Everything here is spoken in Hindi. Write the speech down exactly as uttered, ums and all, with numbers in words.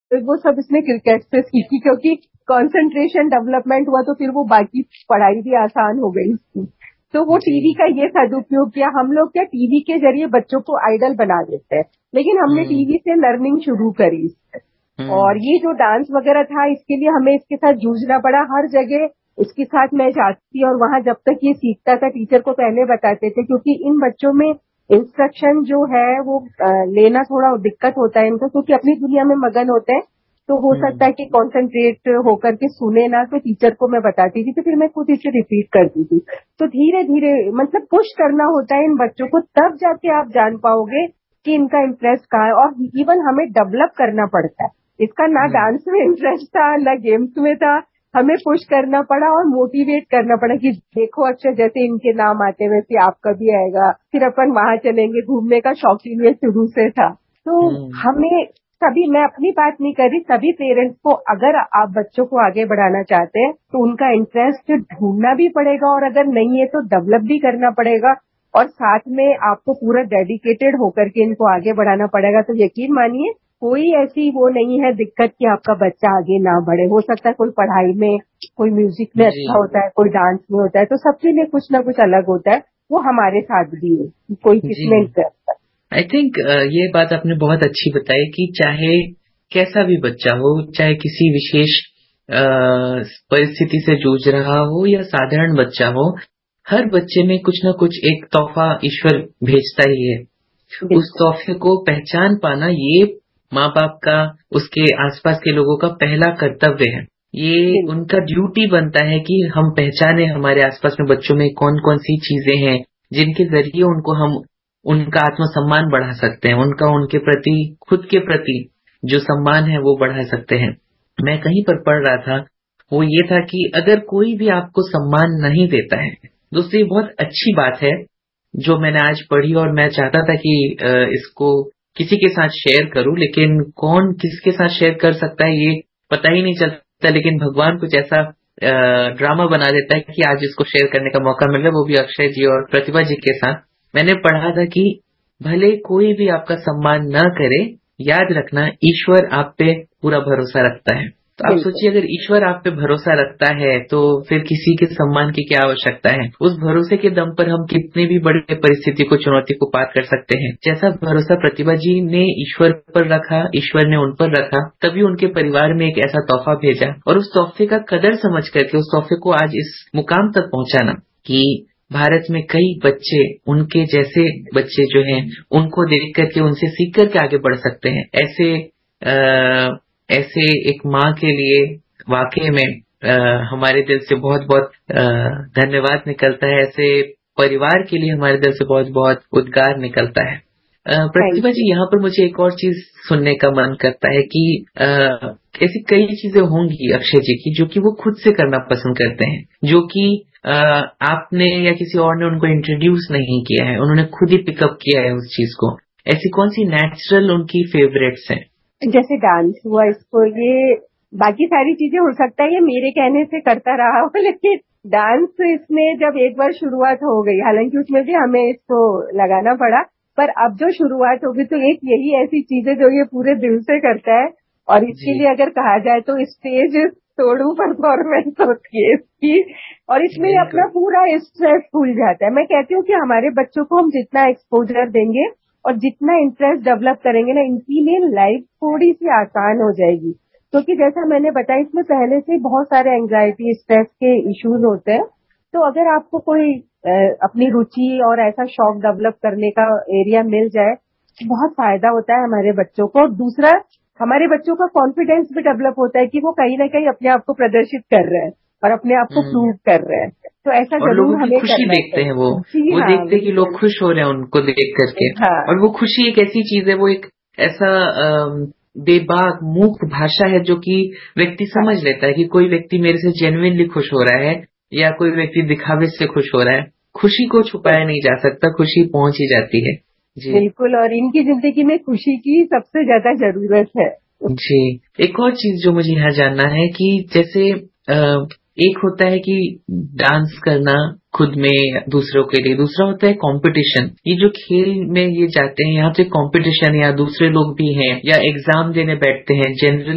तो वो सब इसने क्रिकेट से सीखी, क्योंकि कंसंट्रेशन डेवलपमेंट हुआ तो फिर वो बाकी पढ़ाई भी आसान हो गई उसकी। तो वो टीवी का ये सदुपयोग किया। हम लोग क्या टीवी के जरिए बच्चों को आइडल बना देते हैं, लेकिन हमने टीवी से लर्निंग शुरू करी। और ये जो डांस वगैरह था, इसके लिए हमें इसके साथ जूझना पड़ा। हर जगह इसके साथ मैं जाती और वहां जब तक ये सीखता था टीचर को पहले बताते थे, क्योंकि इन बच्चों में इंस्ट्रक्शन जो है वो आ, लेना थोड़ा दिक्कत होता है इनको, क्योंकि अपनी दुनिया में मगन होते हैं। तो हो सकता है कि कॉन्सेंट्रेट होकर के सुने ना, तो टीचर को मैं बताती थी, तो फिर मैं खुद इसे रिपीट करती थी। तो धीरे धीरे मतलब पुश करना होता है इन बच्चों को, तब जाके आप जान पाओगे कि इनका इंटरेस्ट कहाँ है। और इवन हमें डेवलप करना पड़ता है। इसका ना डांस में इंटरेस्ट था, ना गेम्स में था। हमें पुश करना पड़ा और मोटिवेट करना पड़ा कि देखो अक्षय, जैसे इनके नाम आते वैसे आपका भी आएगा, फिर अपन वहां चलेंगे। घूमने का शौकीन ये शुरू से था। तो हमें सभी, मैं अपनी बात नहीं कर रही, सभी पेरेंट्स को, अगर आप बच्चों को आगे बढ़ाना चाहते हैं तो उनका इंटरेस्ट ढूंढना भी पड़ेगा, और अगर नहीं है तो डेवलप भी करना पड़ेगा, और साथ में आपको पूरा डेडिकेटेड होकर के इनको आगे बढ़ाना पड़ेगा। तो यकीन मानिए कोई ऐसी वो नहीं है दिक्कत कि आपका बच्चा आगे ना बढ़े। हो सकता है कोई पढ़ाई में, कोई म्यूजिक में अच्छा होता है, कोई डांस में होता है, तो सबके लिए कुछ ना कुछ अलग होता है। वो हमारे साथ भी है, कोई किसमें इंटरेस्ट है। आई थिंक ये बात आपने बहुत अच्छी बताई कि चाहे कैसा भी बच्चा हो, चाहे किसी विशेष परिस्थिति से जूझ रहा हो या साधारण बच्चा हो, हर बच्चे में कुछ ना कुछ एक तोहफा ईश्वर भेजता ही है। उस तोहफे को पहचान पाना ये माँ बाप का, उसके आसपास के लोगों का पहला कर्तव्य है। ये उनका ड्यूटी बनता है कि हम पहचाने हमारे आसपास में बच्चों में कौन कौन सी चीजें हैं जिनके जरिए उनको हम उनका आत्मसम्मान बढ़ा सकते हैं, उनका उनके प्रति, खुद के प्रति जो सम्मान है वो बढ़ा सकते हैं। मैं कहीं पर पढ़ रहा था, वो ये था कि अगर कोई भी आपको सम्मान नहीं देता है, दोस्तों ये बहुत अच्छी बात है जो मैंने आज पढ़ी, और मैं चाहता था कि इसको किसी के साथ शेयर करूं, लेकिन कौन किसके साथ शेयर कर सकता है ये पता ही नहीं चलता। लेकिन भगवान कुछ ऐसा ड्रामा बना देता है कि आज इसको शेयर करने का मौका मिल रहा है, वो भी अक्षय जी और प्रतिभा जी के साथ। मैंने पढ़ा था कि भले कोई भी आपका सम्मान न करे, याद रखना ईश्वर आप पे पूरा भरोसा रखता है। तो आप सोचिए, अगर ईश्वर आप पे भरोसा रखता है तो फिर किसी के सम्मान की क्या आवश्यकता है। उस भरोसे के दम पर हम कितनी भी बड़ी परिस्थिति को, चुनौती को पार कर सकते हैं। जैसा भरोसा प्रतिभा जी ने ईश्वर पर रखा, ईश्वर ने उन पर रखा, तभी उनके परिवार में एक ऐसा तोहफा भेजा, और उस तोहफे का कदर समझ करके उस तोहफे को आज इस मुकाम तक पहुंचाना कि भारत में कई बच्चे, उनके जैसे बच्चे जो हैं, उनको देख करके, उनसे सीख करके आगे बढ़ सकते हैं। ऐसे आ, ऐसे एक माँ के लिए वाकई में आ, हमारे दिल से बहुत बहुत धन्यवाद निकलता है। ऐसे परिवार के लिए हमारे दिल से बहुत बहुत उद्गार निकलता है। प्रतिभा जी, यहाँ पर मुझे एक और चीज सुनने का मन करता है कि आ, ऐसी कई चीजें होंगी अक्षय जी की जो कि वो खुद से करना पसंद करते हैं, जो कि Uh, आपने या किसी और ने उनको इंट्रोड्यूस नहीं किया है, उन्होंने खुद ही पिकअप किया है उस चीज को। ऐसी कौन सी नेचुरल उनकी फेवरेट्स हैं? जैसे डांस हुआ, इसको ये बाकी सारी चीजें हो सकता है ये मेरे कहने से करता रहा हो, लेकिन डांस इसमें जब एक बार शुरुआत हो गई, हालांकि उसमें भी हमें इसको लगाना पड़ा, पर अब जो शुरुआत होगी तो एक यही ऐसी चीज है जो ये पूरे दिल से करता है। और इसके लिए अगर कहा जाए तो स्टेज तोड़ू परफॉर्मेंस होती है इसकी, और इसमें अपना पूरा स्ट्रेस भूल जाता है। मैं कहती हूँ कि हमारे बच्चों को हम जितना एक्सपोजर देंगे और जितना इंटरेस्ट डेवलप करेंगे ना, इनकी लिए लाइफ थोड़ी सी आसान हो जाएगी। क्योंकि जैसा मैंने बताया, इसमें पहले से बहुत सारे एंजाइटी, स्ट्रेस के इश्यूज होते हैं। तो अगर आपको कोई अपनी रुचि और ऐसा शौक डेवलप करने का एरिया मिल जाए, बहुत फायदा होता है हमारे बच्चों को। दूसरा, हमारे बच्चों का कॉन्फिडेंस भी डेवलप होता है कि वो कहीं ना कहीं अपने आप को प्रदर्शित कर रहे हैं और अपने आप को प्रूव कर रहे हैं। तो ऐसा जरूर हमें खुशी देखते हैं, वो वो हाँ, देखते हैं कि लोग खुश हो रहे हैं उनको देख करके। हाँ। और वो खुशी एक ऐसी चीज है, वो एक ऐसा बेबाक मूक भाषा है जो कि व्यक्ति समझ हाँ। लेता है कि कोई व्यक्ति मेरे से जेन्युइनली खुश हो रहा है या कोई व्यक्ति दिखावे से खुश हो रहा है। खुशी को छुपाया नहीं जा सकता, खुशी पहुंच ही जाती है। जी बिल्कुल, और इनकी जिंदगी में खुशी की सबसे ज्यादा जरूरत है। जी, एक और चीज जो मुझे यहाँ जानना है कि जैसे एक होता है कि डांस करना खुद में, दूसरों के लिए, दूसरा होता है कंपटीशन। ये जो खेल में ये जाते हैं, यहाँ पे कंपटीशन, या दूसरे लोग भी हैं या एग्जाम देने बैठते हैं, जनरली